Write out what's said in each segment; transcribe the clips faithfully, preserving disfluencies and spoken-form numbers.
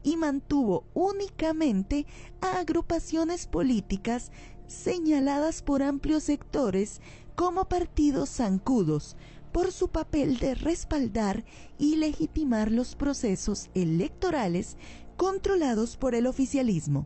y mantuvo únicamente a agrupaciones políticas señaladas por amplios sectores como partidos zancudos, por su papel de respaldar y legitimar los procesos electorales controlados por el oficialismo.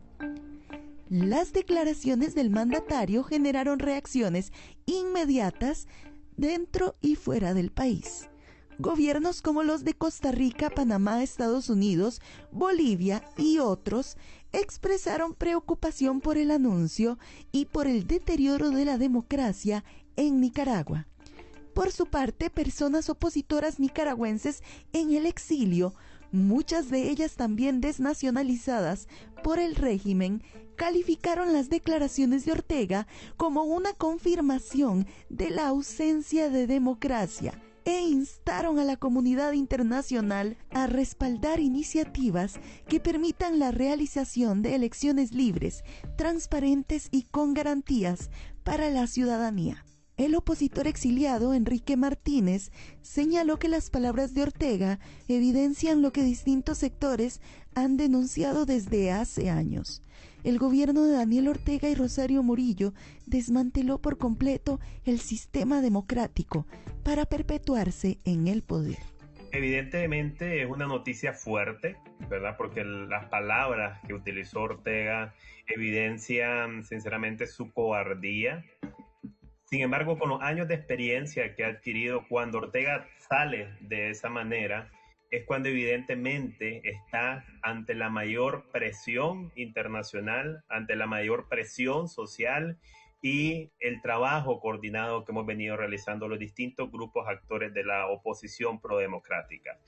Las declaraciones del mandatario generaron reacciones inmediatas dentro y fuera del país. Gobiernos como los de Costa Rica, Panamá, Estados Unidos, Bolivia y otros expresaron preocupación por el anuncio y por el deterioro de la democracia en Nicaragua. Por su parte, personas opositoras nicaragüenses en el exilio, muchas de ellas también desnacionalizadas por el régimen, calificaron las declaraciones de Ortega como una confirmación de la ausencia de democracia e instaron a la comunidad internacional a respaldar iniciativas que permitan la realización de elecciones libres, transparentes y con garantías para la ciudadanía. El opositor exiliado Enrique Martínez señaló que las palabras de Ortega evidencian lo que distintos sectores han denunciado desde hace años. El gobierno de Daniel Ortega y Rosario Murillo desmanteló por completo el sistema democrático para perpetuarse en el poder. Evidentemente es una noticia fuerte, ¿verdad? Porque las palabras que utilizó Ortega evidencian sinceramente su cobardía. Sin embargo, con los años de experiencia que ha adquirido, cuando Ortega sale de esa manera, es cuando evidentemente está ante la mayor presión internacional, ante la mayor presión social y el trabajo coordinado que hemos venido realizando los distintos grupos actores de la oposición prodemocrática.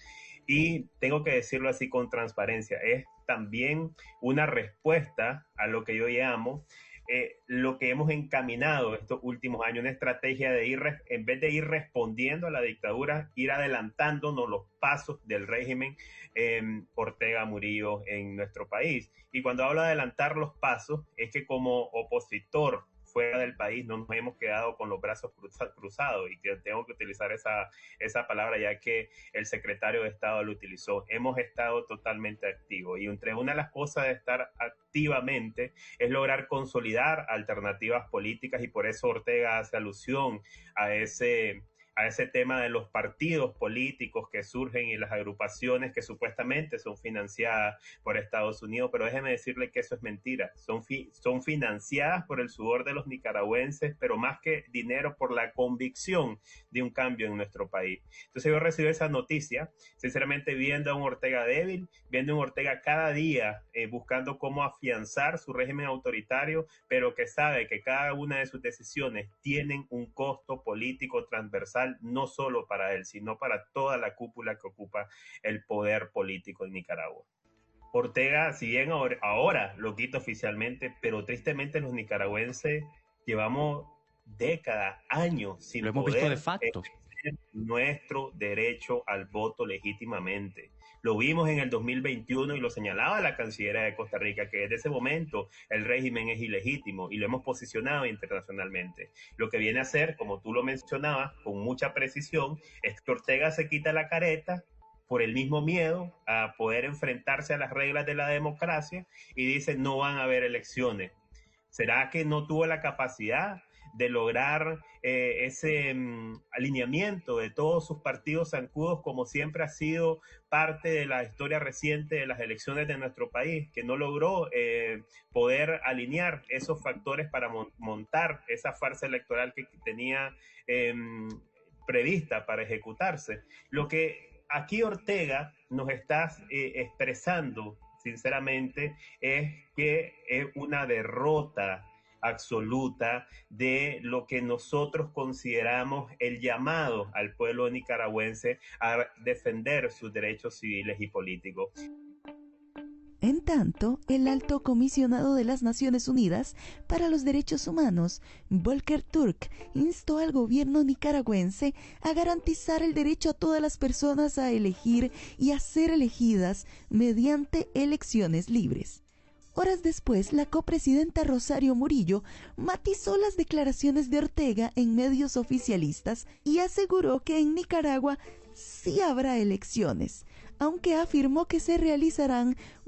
Y tengo que decirlo así con transparencia, es también una respuesta a lo que yo llamo Eh, lo que hemos encaminado estos últimos años, una estrategia de ir, en vez de ir respondiendo a la dictadura, ir adelantándonos los pasos del régimen eh, Ortega Murillo en nuestro país. Y cuando hablo de adelantar los pasos, es que como opositor fuera del país no nos hemos quedado con los brazos cruzados, y que tengo que utilizar esa, esa palabra ya que el secretario de Estado lo utilizó. Hemos estado totalmente activos y entre una de las cosas de estar activamente es lograr consolidar alternativas políticas, y por eso Ortega hace alusión a ese a ese tema de los partidos políticos que surgen y las agrupaciones que supuestamente son financiadas por Estados Unidos, pero déjeme decirle que eso es mentira. Son, fi- son financiadas por el sudor de los nicaragüenses, pero más que dinero, por la convicción de un cambio en nuestro país. Entonces yo recibí esa noticia, sinceramente viendo a un Ortega débil, viendo a un Ortega cada día eh, buscando cómo afianzar su régimen autoritario, pero que sabe que cada una de sus decisiones tienen un costo político transversal, no solo para él, sino para toda la cúpula que ocupa el poder político en Nicaragua. Ortega, si bien ahora, ahora lo quita oficialmente, pero tristemente los nicaragüenses llevamos décadas, años sin lo hemos poder visto de facto ejercer nuestro derecho al voto legítimamente. Lo vimos en el dos mil veintiuno y lo señalaba la Cancillería de Costa Rica, que desde ese momento el régimen es ilegítimo, y lo hemos posicionado internacionalmente. Lo que viene a ser, como tú lo mencionabas con mucha precisión, es que Ortega se quita la careta por el mismo miedo a poder enfrentarse a las reglas de la democracia y dice no van a haber elecciones. ¿Será que no tuvo la capacidad de lograr eh, ese um, alineamiento de todos sus partidos zancudos, como siempre ha sido parte de la historia reciente de las elecciones de nuestro país, que no logró eh, poder alinear esos factores para mon- montar esa farsa electoral que tenía eh, prevista para ejecutarse? Lo que aquí Ortega nos está eh, expresando, sinceramente, es que es una derrota absoluta de lo que nosotros consideramos el llamado al pueblo nicaragüense a defender sus derechos civiles y políticos. En tanto, el alto comisionado de las Naciones Unidas para los Derechos Humanos, Volker Turk, instó al gobierno nicaragüense a garantizar el derecho a todas las personas a elegir y a ser elegidas mediante elecciones libres. Horas después, la copresidenta Rosario Murillo matizó las declaraciones de Ortega en medios oficialistas y aseguró que en Nicaragua sí habrá elecciones, aunque afirmó que se realizarán